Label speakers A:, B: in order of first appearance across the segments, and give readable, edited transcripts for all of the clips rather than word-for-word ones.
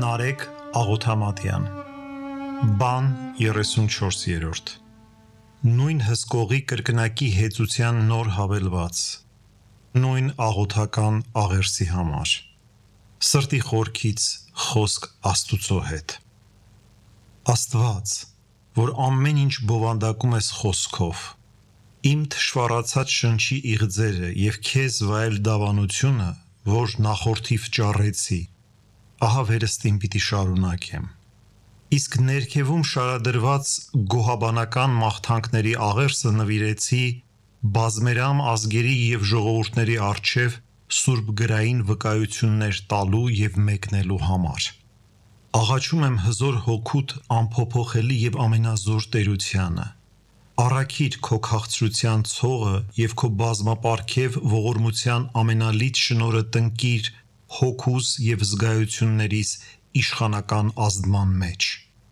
A: Նարեկ Աղոթամատյան Բան 34-րդ Նույն հսկողի կրկնակի հեծության նոր հավելված Նույն աղոթական աղերսի համար Սրտի խորքից խոսք Աստուծո հետ Աստված, որ ամեն ինչ բովանդակում ես խոսքով Իմ թշվառացած շնչի իղձերը և քեզ վայել դավանությունը, որ նախորդիվ ճառեցի Ահա վերստին պիտի շարունակեմ Իսկ ներքևում շարադրված գոհաբանական մաղթանքների աղերսը նվիրեցի բազմերամ ազգերի և ժողովուրդների առջև սուրբ գրային վկայություններ տալու և մեկնելու համար Աղաչում եմ հզոր հոգուդ անփոփոխելի և ամենազոր տերությանը Առաքիր քո քաղցրության ցողը և քո բազմապարգև ողորմության ամենալից շնորհը տնկիր հոգուս և զգայություններիս իշխանական ազդման մեջ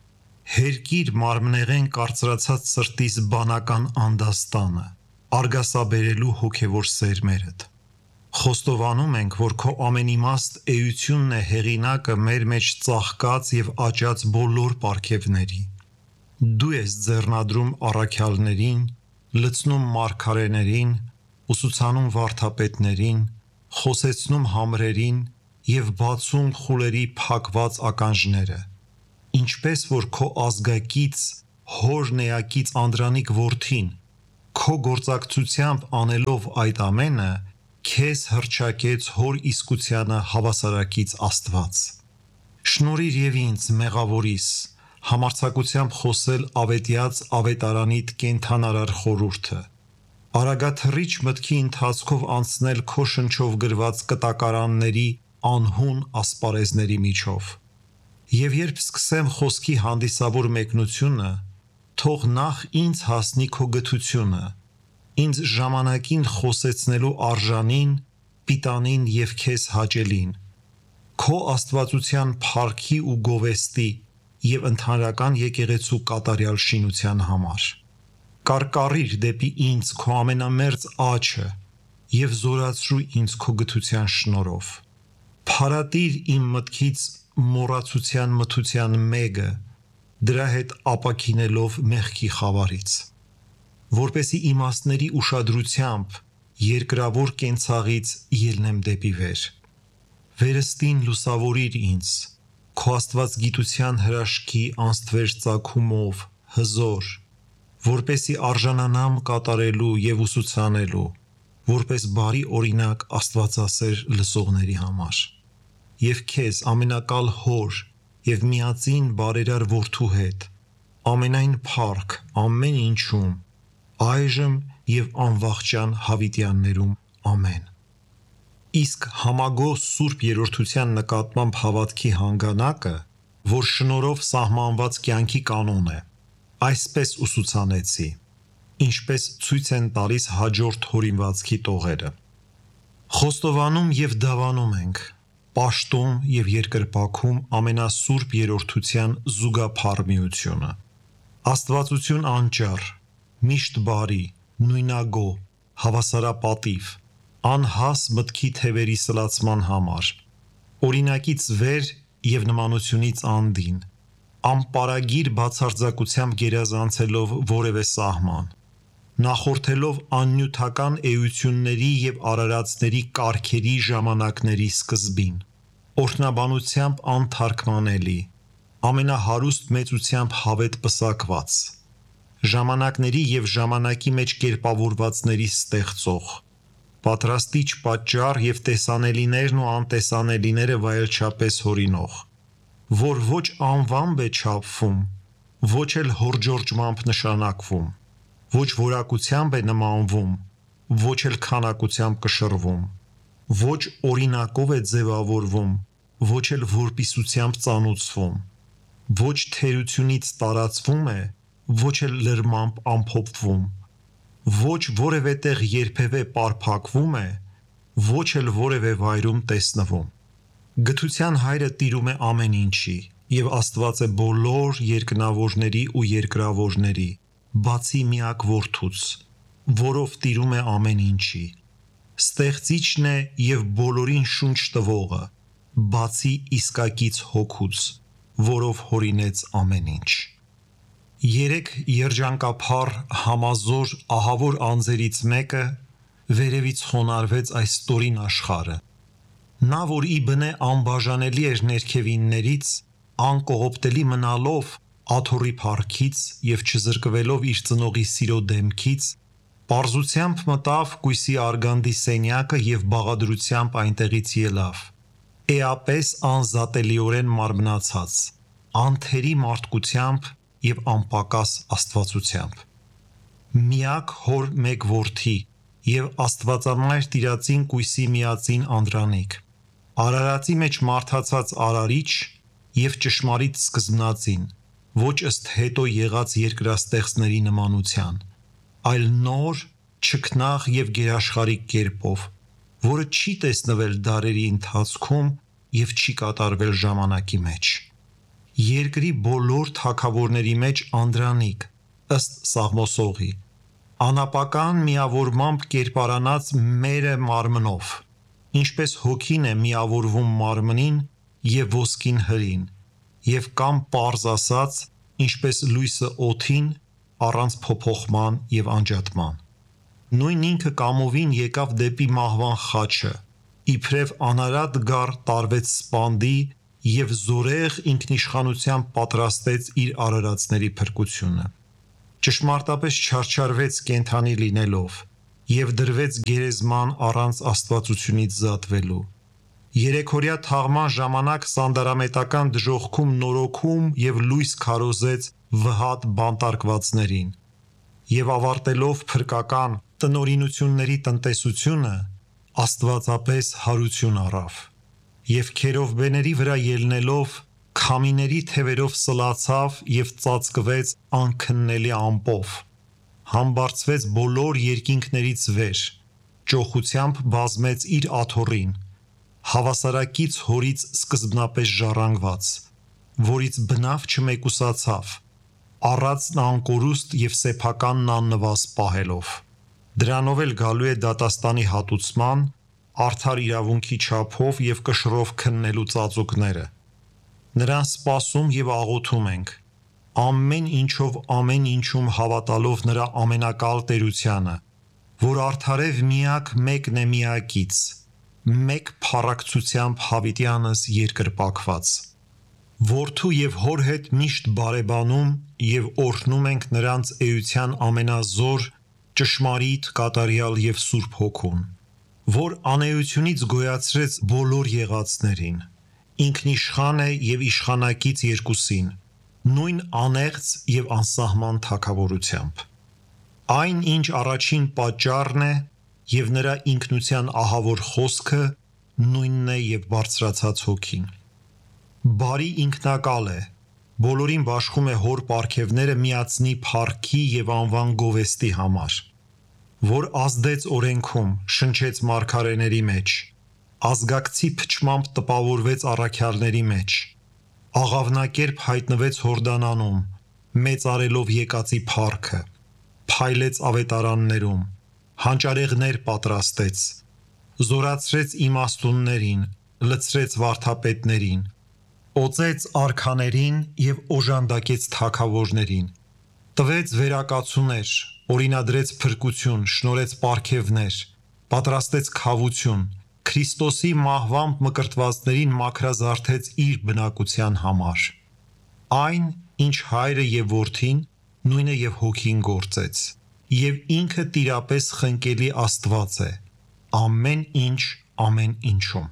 A: Հերկիր մարմնեղեն կարծրացած սրտիս բանական անդաստանը արգասաբերելու հոգևոր սերմերդ Խոստովանում ենք, որ քո ամենիմաստ էությունն է հեղինակը մեր մեջ ծաղկած և աճած բոլոր պարգևների Դու ես ձեռնադրում առաքյալներին, լցնում մարգարեներին, ուսուցանում վարդապետներին, խոսեցնում համրերին և բացում խուլերի փակված ականջները Ինչպես որ քո ազգակից, հոր նեակից անդրանիկ որդին Քո գործակցությամբ անելով այդ ամենը Քեզ հռչակեց հոր իսկությանը հավասարակից Աստված Շնորհիր և ինձ մեղավորիս Համարձակությամբ խոսել ավետյաց ավետարանիդ կենդանարար խորհուրդը Արագաթռիչ մտքի ընթացքով անցնել քո շնչով գրված կտակարանների անհուն ասպարեզների միջով Եվ երբ սկսեմ խոսքի հանդիսավոր մեկնությունը Թող նախ ինձ հասնի քո գթությունը Ինձ ժամանակին խոսեցնելու արժանին, պիտանին և քեզ հաճելին Քո աստվածության փառքի ու գովեստի և ընդհանրական եկեղեցու կատարյալ շինության համար Կարկառիր դեպի ինձ քո ամենամերձ աջը և զորացրու ինձ քո գթության շնորհով Փարատիր իմ մտքից մոռացության մթության մեգը դրա հետ ապաքինելով մեղքի խավարից Որպեսզի իմաստների ուշադրությամբ երկրավոր կենցաղից ելնեմ դեպի վեր Վերստին լուսավորիր ինձ Քո աստվածգիտության հրաշքի անստվեր ծագումով, հզոր Որպեսզի արժանանամ կատարելու և ուսուցանելու Որպես բարի օրինակ աստվածասեր լսողների համար Եվ քեզ ամենակալ հոր և միածին բարերար որդու հետ Ամենայն փառք ամեն ինչում Այժմ և անվախճան հավիտյաններում ամեն Իսկ համագոհ սուրբ երրորդության նկատմամբ հավատքի հանգանակը, որ շնորհով սահմանված կյանքի կանոն է, այսպես ուսուցանեցի, ինչպես ցույց են տալիս հաջորդ հորինվածքի տողերը։ Խոստովանում և դավանում ենք, պաշտում և երկրպագում ամենասուրբ երրորդության զուգափառ միությունը։ Աստվածություն անճառ, միշտ բարի, նույնագոհ, հավասարապատիվ, անհաս մտքի թևերի սլացման համար, օրինակից վեր և նմանությունից անդին, անպարագիր բացարձակությամբ գերազանցելով որևէ սահման, նախորդելով աննյութական էությունների և արարածների կարգերի ժամանակների սկզբին, օրհնաբանությամբ անթարգմանելի, ամենահարուստ մեծությամբ հավետ պսակված, ժամանակների և ժամանակի մեջ կերպավորվածների ստեղծող, պատրաստիչ պատճառ և տեսանելիներն ու անտեսանելիները վայելչապես հորինող, որ ոչ անվամբ է չափվում, ոչ էլ հորջորջմամբ նշանակվում, ոչ որակությամբ է նմանվում, ոչ էլ քանակությամբ կշռվում, ոչ օրինակով է ձևավորվում, ոչ էլ որպիսությամբ ծանուցվում, ոչ թերությունից տարածվում է, ոչ էլ լրմամբ ամփոփվում, ոչ որևէ տեղ երբևէ պարփակվում է, ոչ էլ որևէ վայրում տեսնվում։ Գթության հայրը տիրում է ամեն ինչի և Աստված է բոլոր երկնավորների ու երկրավորների, բացի միակ որդուց, որով տիրում է ամեն ինչի, ստեղծիչն է և բոլորին շունչ տվողը, բացի իսկակից հոգուց, որով հորինեց ամեն ինչ։ 3 երջանկափառ համազոր ահավոր անձերից մեկը վերևից խոնարհվեց այս ստորին աշխարհը։ Նա, որ ի բնե անբաժանելի էր ներքևիններից, անկողոպտելի մնալով աթոռի փառքից եւ չզրկվելով իր ծնողի սիրո դեմքից, պարզությամբ մտավ կույսի արգանդի սենյակը եւ բաղադրությամբ այնտեղից ելավ, էապես անզատելիորեն մարմնացած, անթերի մարդկությամբ եւ անպակաս աստվածությամբ։ Միակ հոր մեկ որդի եւ աստվածամայր տիրածին կույսի միածին Անդրանիկ, Արարածի մեջ մարդացած արարիչ եւ ճշմարիտ սկզբնածին, ոչ ըստ հետո եղած երկրաստեղծների նմանության, այլ նոր, չքնաղ եւ գերաշխարհիկ կերպով, որը չի տեսնվել դարերի ընթացքում եւ չի կատարվել ժամանակի մեջ։ Երկրի բոլոր թագավորների մեջ Անդրանիկ, ըստ Սաղմոսողի, անապական միավորմամբ կերպարանած մերը մարմնով, ինչպես հոգին է միավորվում մարմնին եւ ոսկին հրին, եւ կամ պարզ ասած, ինչպես լույսը օդին, առանց փոփոխման եւ անջատման։ Նույն ինքը կամովին եկավ դեպի մահվան խաչը, իբրև անարատ գառ տարվեց սպանդի եւ զորեղ ինքնիշխանությամբ պատրաստեց իր արարածների փրկությունը։ Ճշմարտապես չարչարվեց կենթանի լինելով եւ դրվեց գերեզման առանց աստվածությունից զատվելու։ Երեքորյա թաղման ժամանակ սանդարամետական դժոխքում նորոգում եւ լույս քարոզեց վհատ բանտարկվածներին եւ ավարտելով փրկական տնօրինությունների տնտեսությունը աստվածապես հարություն առավ եւ քերովբեների վրա ելնելով քամիների թևերով սլացավ եւ ծածկվեց անքննելի ամպով, համբարձվեց բոլոր երկինքներից վեր, ճոխությամբ բազմեց իր աթոռին, հավասարակից հորից սկզբնապես ժառանգված, որից բնավ չմեկուսացավ, առածն անկորուստ եւ սեփականն աննվազ պահելով։ Դրանով էլ գալու է դատաստանի հատուցման, արդար իրավունքի չափով եւ կշռով քննելու ծածուկները։ Նրան սպասում եւ աղոթում ենք, ամեն ինչով ամեն ինչում հավատալով նրա ամենակալ տերությանը, որ արդարև միակ մեկն է միակից, մեկ փառակցությամբ հավիտյանս երկրպագված։ Որդու եւ հոր հետ միշտ բարեբանում եւ օրհնում ենք նրանց էության ամենազոր, ճշմարիտ, կատարյալ եւ սուրբ հոգուն, որ անեությունից գոյացրեց բոլոր եղածներին, ինքնիշխան է եւ իշխանակից երկուսին, նույն անեղծ եւ անսահման թագավորությամբ։ Այն, ինչ առաջին պատճառն է եւ նրա ինքնության ահավոր խոսքը, նույնն է եւ բարձրացած հոգին։ Բարի ինքնակալ է, բոլորին բաշխում է հոր պարգևները միացնի փառքի եւ անվան գովեստի համար, որ ազդեց օրենքում, շնչեց մարգարեների մեջ, ազգակցի փչմամբ տպավորվեց առաքյալների մեջ, աղավնակերպ հայտնվեց Հորդանանում, մեծ արելով եկածի փառքը, փայլեց ավետարաններում, հանճարեղներ պատրաստեց, զորացրեց իմաստուններին, լցրեց վարդապետներին, օծեց արքաներին եւ օժանդակեց թագավորներին, տվեց վերակացուներ, օրինադրեց փրկություն, շնորհեց պարգևներ, պատրաստեց քավություն, Քրիստոսի մահվամբ մկրտվածներին մաքրազարդեց իր բնակության համար։ Այն, ինչ հայրը եւ որդին, նույնը եւ հոգին գործեց, եւ ինքը տիրապես խնկելի Աստված է, ամեն ինչ ամեն ինչում։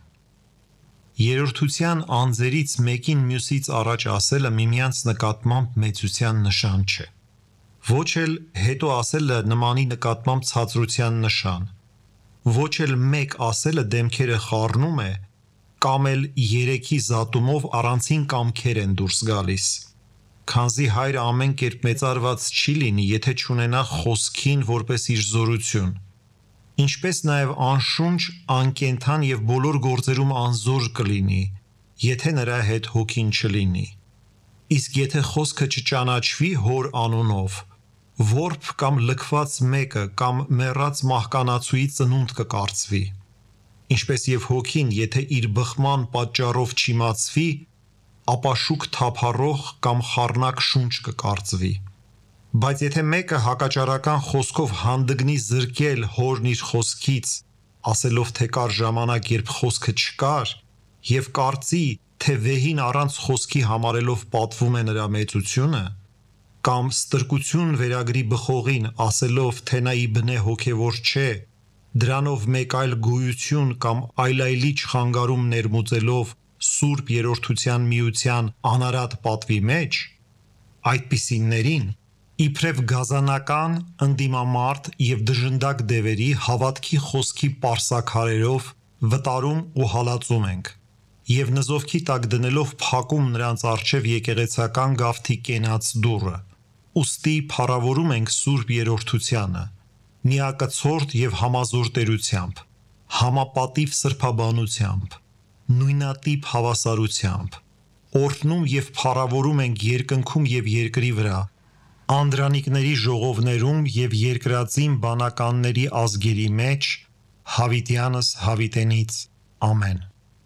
A: Երրորդության անձերից մեկին մյուսից առաջ ասելը միմյանց նկատմամբ մեծության նշան չէ։ Ոչ էլ հետո ասելը նմանի նկատմամբ ցածրության նշան։ Ոչ էլ մեկ ասելը դեմքերը խառնում է, կամ էլ երեքի զատումով առանցին կամքեր են դուրս գալիս։ Քանզի հայրը ամեն կերպ մեծարված չի լինի, եթե չունենա խոսքին որպես իր զորություն։ Ինչպես նաև անշունչ, անկենդան եւ բոլոր գործերում անզոր կլինի, եթե նրա հետ հոգին չլինի։ Իսկ եթե խոսքը չճանաչվի հոր անունով, որբ կամ լքված մեկը կամ մեռած մահկանացուի ծնունդ կկարծվի։ Ինչպես եւ հոգին, եթե իր բխման պատճառով չիմացվի, ապա շուք թափառող կամ խառնակ շունչ կկարծվի։ Բայց եթե մեկը հակաճարական խոսքով հանդգնի զրկել հորն իր խոսքից, ասելով թե կար ժամանակ, երբ խոսքը չկար, եւ կարծի, թե վեհին առանց խոսքի համարելով պատվում է նրա մեծությունը, կամ ստրկություն վերագրի բխողին, ասելով թե նա ի բնե հոգևոր չէ, դրանով մեկ այլ գոյություն կամ այլայլի չխանգարում ներմուծելով Սուրբ Երրորդության միության անարատ պատվի մեջ, այդպիսիներին իբրև գազանական, ընդդիմամարտ եւ դժնդակ դևերի հավատքի խոսքի պարսաքարերով վտարում ու հալածում ենք եւ նզովքի տակ դնելով փակում նրանց առջև եկեղեցական գավթի կենաց դուռը։ Ուստի փառավորում ենք Սուրբ Երրորդությանը, միակցորդ եւ համազոր տերությամբ, համապատիվ սրբաբանությամբ, նույնատիպ հավասարությամբ, օրհնում եւ փառավորում ենք երկնքում եւ երկրի վրա, անդրանիկների ժողովներում եւ երկրածին բանականների ազգերի մեջ, հավիտյանս հավիտենից, ամեն։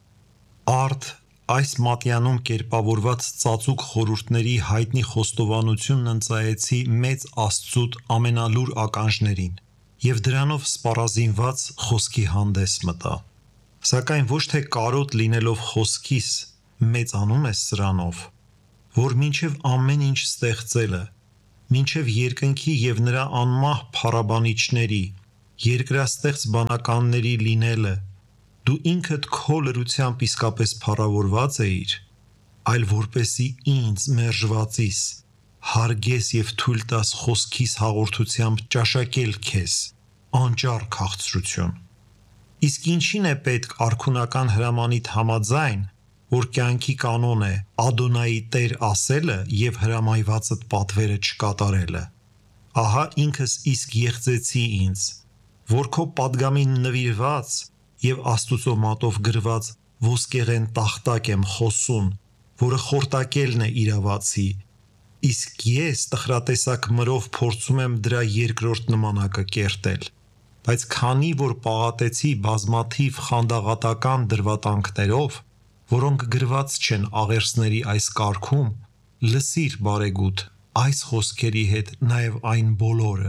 A: Արդ այս մատյանում կերպավորված ծածուկ խորհուրդների հայտնի խոստովանությունն ընծայեցի մեծ Աստծուտ ամենալուր ականջներին եւ դրանով սպառազինված խոսքի հանդես մտա։ Սակայն ոչ թե կարոտ լինելով խոսքիս մեծանում ես սրանով, որ մինչև ամեն ինչ ստեղծելը, մինչև երկնքի եւ նրա անմահ փառաբանիչների, երկրաստեղծ բանականների լինելը, դու ինքդ քո լրությամբ իսկապես փառավորված էիր, այլ որպեսի ինձ մերժվածիս հարգես եւ թույլ տաս խոսքիս հաղորդությամբ ճաշակել քեզ անճառ քաղցրություն։ Իսկ ինչին է պետք արքունական հրամանիդ համաձայն, որ կյանքի կանոն է Ադոնայի Տեր ասելը եւ հրամայվածդ պատվերը չկատարելը։ Ահա ինքս իսկ եղծեցի ինձ, որ քո падգամին նվիրված եւ Աստուծո մատով գրված ոսկեղեն տախտակ եմ խոսուն, որը խորտակելն է իրավացի, իսկ ես տխրատեսակ մրով փորձում եմ դրա երկրորդ նմանակը կերտել։ Բայց քանի որ պաղատեցի բազմաթիվ խանդաղատական դրվատանքներով, որոնք գրված չեն աղերսների այս կարգում, լսիր բարեգութ այս խոսքերի հետ նաեւ այն բոլորը։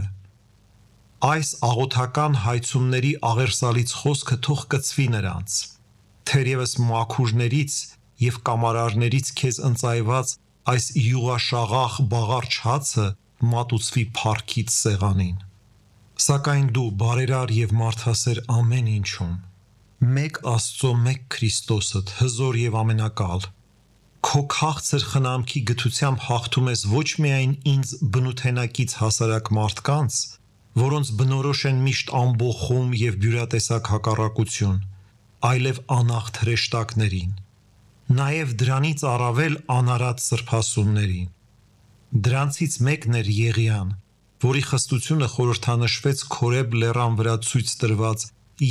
A: Այս աղոթական հայցումների աղերսալից խոսքը թող կծվի նրանց, թերևս մաքուրներից եւ կամարարներից քեզ ընծայված այս յուղաշաղախ բաղարչ հացը մատուցվի փառքից սեղանին։ Սակայն դու բարերար եւ մարդասեր ամեն ինչում, մեկ Աստծո մեկ Քրիստոսդ հզոր եւ ամենակալ, քո քաղցր խնամքի գթությամբ հաղթում ես ոչ միայն ինձ բնութենակից հասարակ մարդկանց, որոնց բնորոշ են միշտ ամբոխում եւ բյուրատեսակ հակառակություն, այլև անախտ հրեշտակներին, նաեւ դրանից առավել անարատ սրբասուններին։ Դրանցից մեկն էր Եղիան, որի խստությունը խորհրդանշվեց Քորեբ լեռան վրա ցույց տրված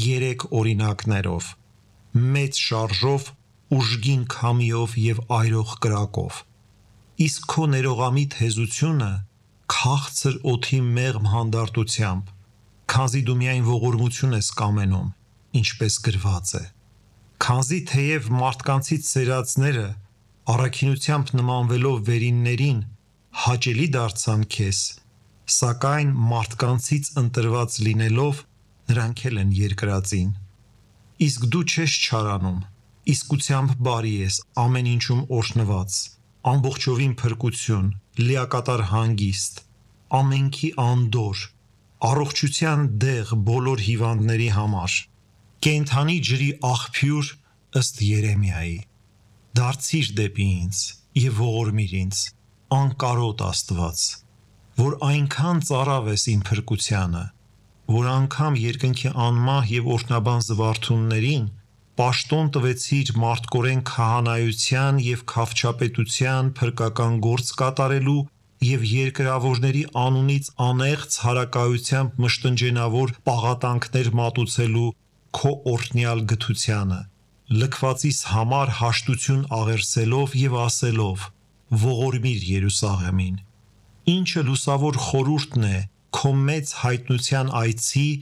A: 3 օրինակներով՝ մեծ շարժով, ուժգին քամիով եւ այրող կրակով։ Իսկ քո ներողամիտ հեզությունը քաղցր օդի մեղմ հանդարտությամբ, քանզի դու միայն ողորմություն ես կամենում, ինչպես գրված է։ Քանզի թեև մարդկանցից սերածները առաքինությամբ նմանվելով վերիններին հաճելի դարձան քեզ, սակայն մարդկանցից ընտրված լինելով նրանք էլ են երկրածին։ Իսկ դու չես չարանում, իսկությամբ բարի ես, ամեն ինչում օրհնված, ամբողջովին փրկություն, լիակատար հանգիստ, ամենքի անդոր, առողջության դեղ բոլոր հիվանդների համար, կենդանի ջրի աղբյուր ըստ Երեմիայի։ Դարձիր դեպի ինձ եւ ողորմիր ինձ, անկարոտ Աստված, որ այնքան ծարավ ես իմ փրկությանը, որ անգամ երկնքի անմահ եւ օրհնաբան զվարթուններին պաշտոն տվեցիր մարդկորեն քահանայության եւ քաղչապետության փրկական գործ կատարելու եւ երկրավորների անունից անեղծ հարակայությամբ մշտնջենավոր պաղատանքներ մատուցելու քո օրհնյալ գթությանը, լքվածիս համար հաշտություն աղերսելով եւ ասելով. ողորմիր Երուսաղեմին։ Ինչը լուսավոր խորհուրդն է քո մեծ հայտնության այցի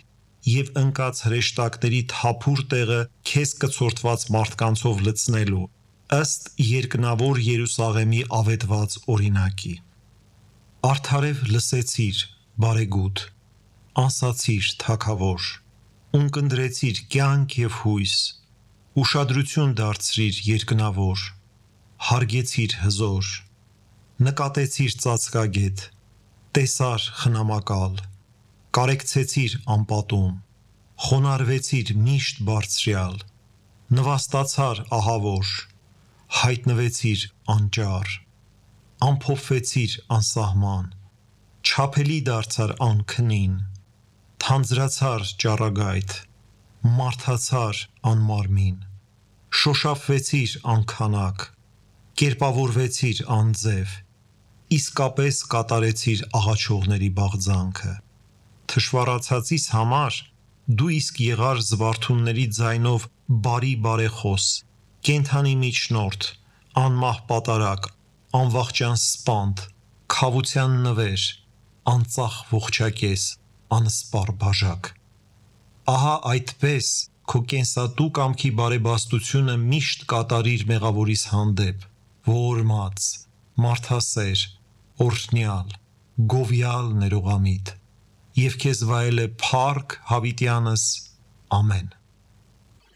A: եւ ընկած հրեշտակների թափուր տեղը քեզ կցորդված մարդկանցով լցնելու, ըստ երկնավոր Երուսաղեմի ավետված օրինակի։ Արդարև լսեցիր, բարեգութ, անսացիր, թագավոր, ունկնդրեցիր կյանք եւ հույս, ուշադրություն դարձրիր երկնավոր, հարգեցիր հզոր, նկատեցիր ծածկագետ, տեսար խնամակալ, կարեկցեցիր անպատում, խոնարհվեցիր միշտ բարձրյալ, նվաստացար ահավոր, հայտնվեցիր անճար, ամփոփվեցիր անսահման, չափելի դարձար անքնին, թանձրացար ճառագայթ, մարդացար անմարմին, շոշափվեցիր անքանակ, կերպավորվեցիր անձև, իսկապես կատարեցիր աղաչողների բաղձանքը։ Թշվառացածիս համար դու իսկ եղար զվարթունների ձայնով բարի բարեխոս, կենդանի միջնորդ, անմահ պատարակ, անվախճան սպանդ, քավության նվեր, անծախ ողջակես, անսպառ բաժակ։ Ահա այդպես քո կենսատու կամքի բարեբաստությունը միշտ կատարիր մեղավորիս հանդեպ, ողորմած, մարդասեր, օրհնյալ, գովյալ ներողամիտ, եւ քեզ վայել է փառք հավիտյանս, ամեն։